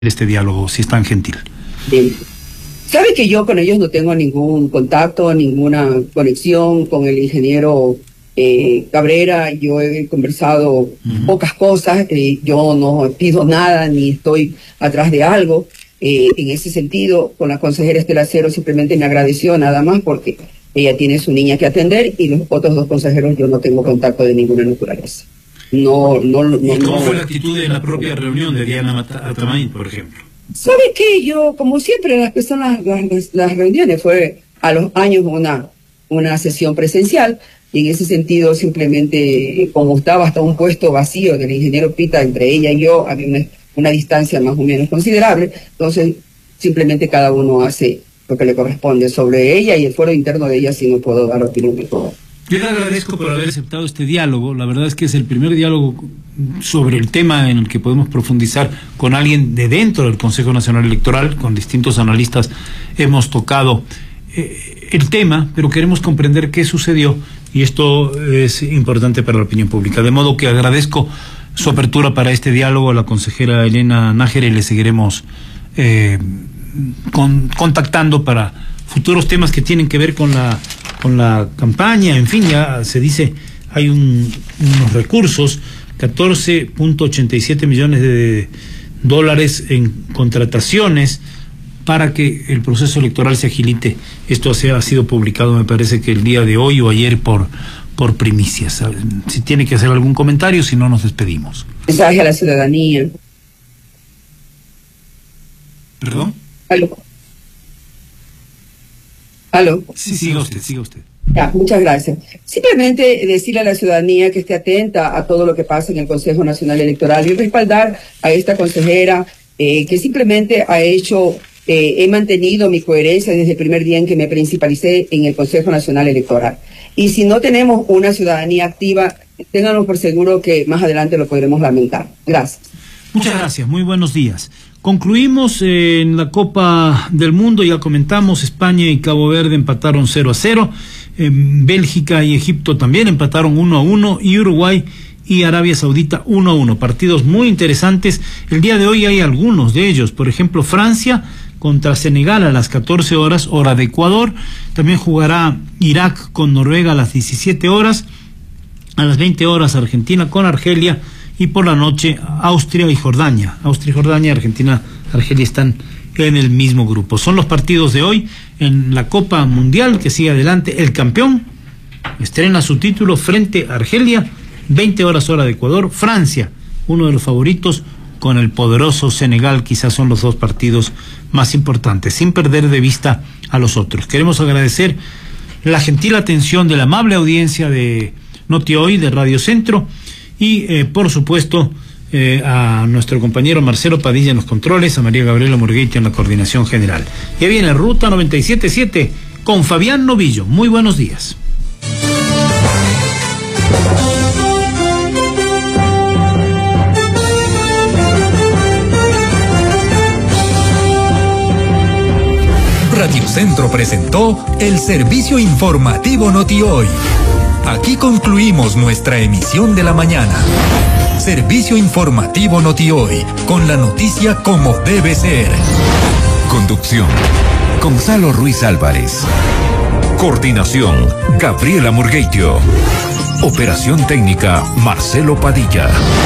este diálogo, si es tan gentil. Bien. Sabe que yo con ellos no tengo ningún contacto, ninguna conexión con el ingeniero Cabrera. Yo he conversado pocas cosas, yo no pido nada ni estoy atrás de algo. En ese sentido, con la consejera Estela Cero simplemente me agradeció nada más porque ella tiene su niña que atender y los otros dos consejeros yo no tengo contacto de ninguna naturaleza. ¿Y cómo fue la actitud de la propia reunión de Diana Atamaín, por ejemplo? ¿Sabe qué? Yo, como siempre, las reuniones fue a los años una sesión presencial, y en ese sentido simplemente, como estaba hasta un puesto vacío del ingeniero Pita, entre ella y yo, había una distancia más o menos considerable, entonces simplemente cada uno hace lo que le corresponde sobre ella y el fuero interno de ella, si no puedo dar opinión de todo. Yo le agradezco por haber aceptado este diálogo. La verdad es que es el primer diálogo sobre el tema en el que podemos profundizar con alguien de dentro del Consejo Nacional Electoral. Con distintos analistas hemos tocado el tema, pero queremos comprender qué sucedió y esto es importante para la opinión pública. De modo que agradezco su apertura para este diálogo a la consejera Elena Nájera y le seguiremos contactando para futuros temas que tienen que ver con la campaña. En fin, ya se dice, hay unos recursos, 14.87 millones de dólares en contrataciones para que el proceso electoral se agilite. Esto ha sido publicado, me parece que el día de hoy o ayer por primicias. Si tiene que hacer algún comentario, si no, nos despedimos. Mensaje a la ciudadanía. ¿Perdón? ¿Aló? Sí, siga usted. Ya, muchas gracias. Simplemente decirle a la ciudadanía que esté atenta a todo lo que pasa en el Consejo Nacional Electoral y respaldar a esta consejera que simplemente he mantenido mi coherencia desde el primer día en que me principalicé en el Consejo Nacional Electoral. Y si no tenemos una ciudadanía activa, ténganlo por seguro que más adelante lo podremos lamentar. Gracias. Muchas gracias, muy buenos días. Concluimos en la Copa del Mundo, ya comentamos, España y Cabo Verde empataron 0-0, Bélgica y Egipto también empataron 1-1 y Uruguay y Arabia Saudita 1-1. Partidos muy interesantes. El día de hoy hay algunos de ellos, por ejemplo, Francia contra Senegal a las 14 horas, hora de Ecuador. También jugará Irak con Noruega a las 17 horas, a las 20 horas Argentina con Argelia. Y por la noche, Austria y Jordania. Austria y Jordania, Argentina, Argelia están en el mismo grupo. Son los partidos de hoy en la Copa Mundial que sigue adelante. El campeón estrena su título frente a Argelia, 20 horas hora de Ecuador. Francia, uno de los favoritos, con el poderoso Senegal. Quizás son los dos partidos más importantes, sin perder de vista a los otros. Queremos agradecer la gentil atención de la amable audiencia de Noti Hoy, de Radio Centro. Y, por supuesto, a nuestro compañero Marcelo Padilla en los controles, a María Gabriela Murgueito en la coordinación general. Ya viene Ruta 97.7 con Fabián Novillo. Muy buenos días. Radio Centro presentó el servicio informativo Noti Hoy. Aquí concluimos nuestra emisión de la mañana. Servicio informativo Noti Hoy, con la noticia como debe ser. Conducción: Gonzalo Ruiz Álvarez. Coordinación: Gabriela Murgueitio. Operación técnica: Marcelo Padilla.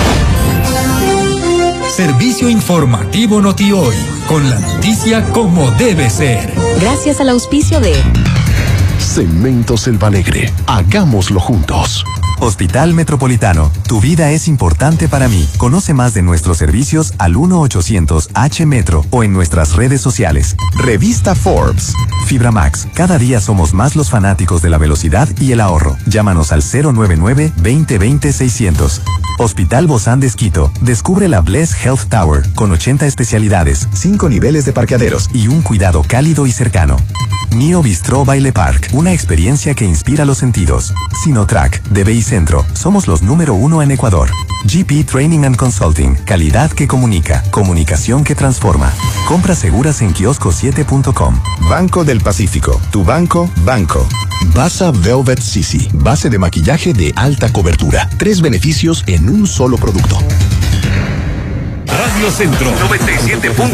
Servicio informativo Noti Hoy, con la noticia como debe ser. Gracias al auspicio de Cementos El Alegre. Hagámoslo juntos. Hospital Metropolitano, tu vida es importante para mí. Conoce más de nuestros servicios al 1-800-H-METRO o en nuestras redes sociales. Revista Forbes. Fibra Max, cada día somos más los fanáticos de la velocidad y el ahorro. Llámanos al 099-2020-600. Hospital Bozán de Esquito, descubre la Bless Health Tower, con 80 especialidades, 5 niveles de parqueaderos y un cuidado cálido y cercano. Mio Bistro Baile Park, una experiencia que inspira los sentidos. Sinotrack, de BI Centro, somos los número 1 en Ecuador. GP Training and Consulting, calidad que comunica, comunicación que transforma. Compras seguras en kiosco7.com. Banco del Pacífico, tu banco. Basa Velvet Sisi, base de maquillaje de alta cobertura. 3 beneficios en un solo producto. Radio Centro 97.